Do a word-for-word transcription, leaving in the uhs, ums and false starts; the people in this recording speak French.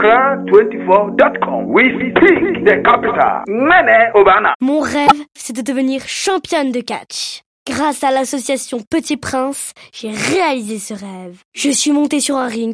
accra twenty-four dot com. We speak the capital. Mene Obana. Mon rêve, c'est de devenir championne de catch. Grâce à l'association Petit Prince, j'ai réalisé ce rêve. Je suis montée sur un ring